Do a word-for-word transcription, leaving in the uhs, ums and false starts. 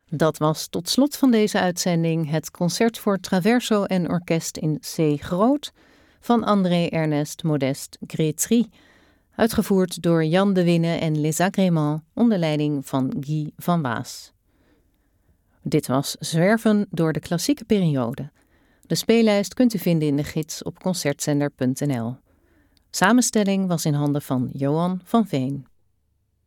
Dat was tot slot van deze uitzending het concert voor traverso en orkest in C groot van André Ernest Modeste Grétry, uitgevoerd door Jan de Winne en Les Agréments onder leiding van Guy van Waas. Dit was Zwerven door de klassieke periode. De speellijst kunt u vinden in de gids op concertzender punt n l. Samenstelling was in handen van Johan van Veen.